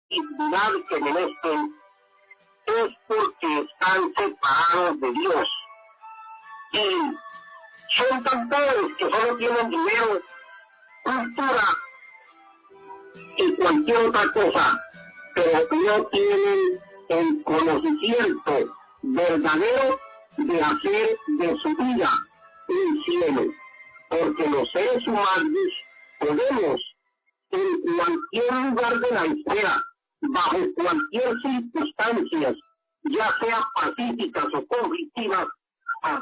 dignidad que merecen, es porque están separados de Dios. Y son tan pobres que solo tienen dinero, cultura y cualquier otra cosa, pero no tienen el conocimiento verdadero de hacer de su vida un cielo, porque los seres humanos podemos en cualquier lugar de la esfera, bajo cualquier circunstancia, ya sea pacíficas o conflictivas,